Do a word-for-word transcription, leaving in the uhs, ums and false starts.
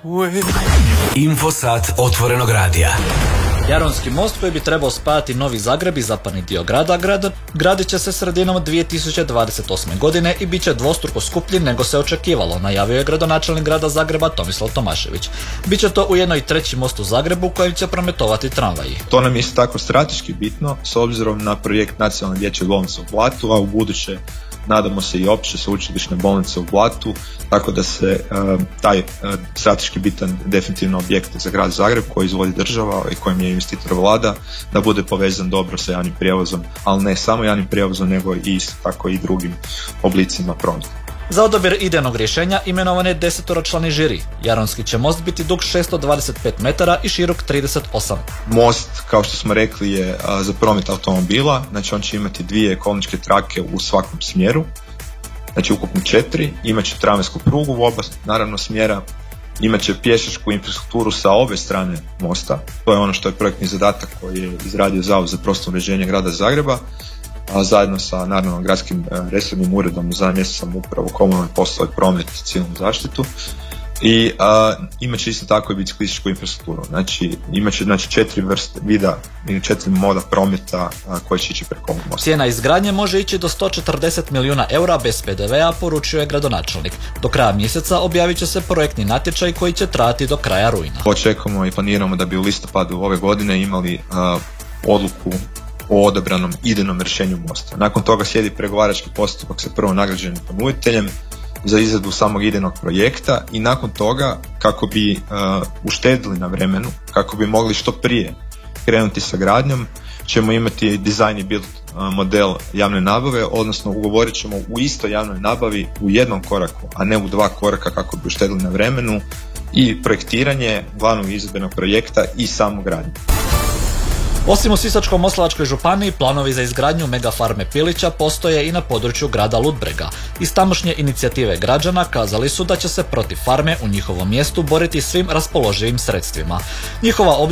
Infosat otvorenog radija. Jaronski most koji bi trebao spajati Novi Zagreb i zapadni dio grada grad, gradit će se sredinom dvije tisuće dvadeset osme. godine i bit će dvostruko skuplji nego se očekivalo, najavio je gradonačelnik grada Zagreba Tomislav Tomašević. Biće to ujedno i treći most u Zagrebu kojim će prometovati tramvaji. To nam je isto tako strateški bitno s obzirom na projekt Nacionalne dječje bolnice u Blatu, a u buduće nadamo se i opće sveučilišne bolnice u Blatu, tako da se uh, taj uh, strateški bitan definitivno objekt za grad Zagreb koji izvodi država i kojim je investitor vlada, da bude povezan dobro sa javnim prijevozom, ali ne samo javnim prijevozom nego i isto tako i drugim oblicima prometa. Za odabir idejnog rješenja imenovan je desetoročlani žiri. Jaronski će most biti dug šesto dvadeset pet metara i širok trideset osam. Most, kao što smo rekli, je a, za promet automobila, znači on će imati dvije kolničke trake u svakom smjeru, znači ukupno četiri, imat će tramvajsku prugu u oba naravno smjera, imat će pješačku infrastrukturu sa obe strane mosta, to je ono što je projektni zadatak koji je izradio Zavod za prostorno uređenje grada Zagreba, a zajedno sa naravno gradskim resornim uredom za mjesnu samoupravu, komunalne poslove, promet i civilnu zaštitu. I a, imat će isto tako i biciklističku infrastrukturu. Znači imat će znači, četiri vrste vida i četiri moda prometa a, koji će ići preko mosta. Cijena izgradnje može ići do sto četrdeset milijuna eura bez pe de vea, poručio je gradonačelnik. Do kraja mjeseca objavit će se projektni natječaj koji će trajati do kraja rujna. Očekujemo i planiramo da bi u listopadu ove godine imali a, odluku o odabranom idejnom rješenju mosta. Nakon toga slijedi pregovarački postupak sa prvo nagrađenim ponuditeljem za izradu samog idejnog projekta i nakon toga, kako bi uh, uštedili na vremenu, kako bi mogli što prije krenuti sa gradnjom, ćemo imati design i build uh, model javne nabave, odnosno ugovorit ćemo u istoj javnoj nabavi u jednom koraku, a ne u dva koraka kako bi uštedili na vremenu i projektiranje glavnog izvedbenog projekta i samu gradnju. Osim u Sisačko-moslavačkoj županiji, planovi za izgradnju megafarme pilića postoje i na području grada Ludbrega. Iz tamošnje inicijative građana kazali su da će se protiv farme u njihovom mjestu boriti svim raspoloživim sredstvima. Njihova